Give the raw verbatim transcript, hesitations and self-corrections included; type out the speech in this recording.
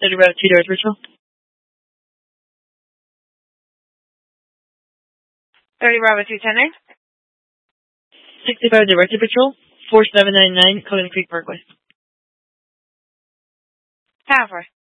thirty Bravo two Doors Patrol. thirty Bravo two ten nine. sixty-five Directed Patrol, four seven nine nine, Coconut Creek Parkway. Halfway.